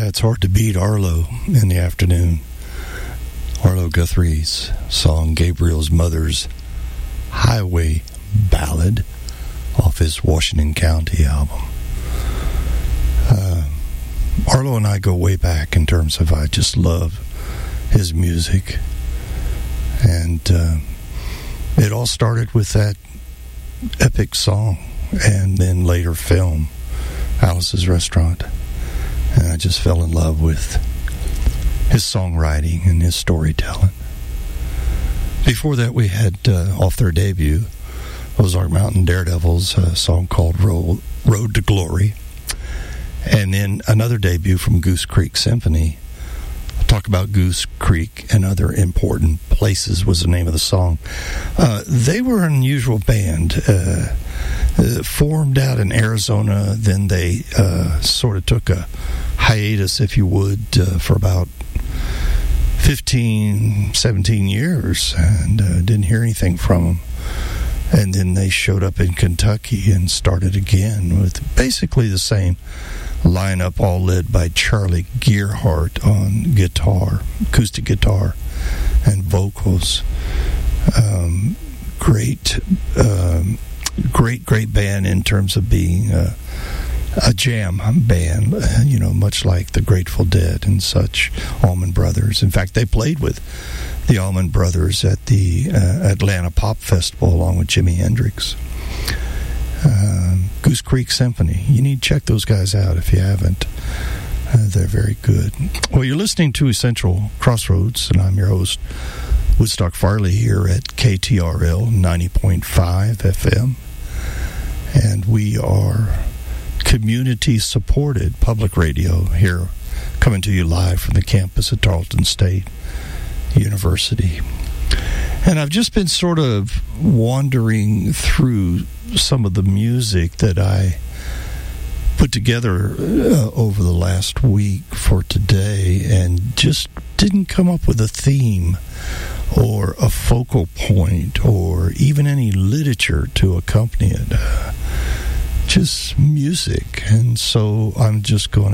It's hard to beat Arlo in the afternoon. Arlo Guthrie's song Gabriel's Mother's Highway Ballad off his Washington County album. Arlo and I go way back in terms of I just love his music. And it all started with that epic song and then later film, Alice's Restaurant. And I just fell in love with his songwriting and his storytelling. Before that, we had off their debut, Ozark Mountain Daredevils, a song called Road to Glory. And then another debut from Goose Creek Symphony. I'll talk about Goose Creek and Other Important Places was the name of the song. They were an unusual band. Formed out in Arizona, then they sort of took a hiatus, if you would, for about 15, 17 years and didn't hear anything from them. And then they showed up in Kentucky and started again with basically the same lineup, all led by Charlie Gearhart on guitar, acoustic guitar, and vocals. Great band in terms of being a jam band, much like the Grateful Dead and such, Allman Brothers. In fact, they played with the Allman Brothers at the Atlanta Pop Festival along with Jimi Hendrix. Goose Creek Symphony. You need to check those guys out if you haven't. They're very good. Well, you're listening to Essential Crossroads, and I'm your host, Woodstock Farley, here at KTRL 90.5 FM. And we are community-supported public radio here, coming to you live from the campus at Tarleton State University. And I've just been sort of wandering through some of the music that I put together over the last week for today and just didn't come up with a theme or a focal point or even any literature to accompany it. Just music. And so I'm just going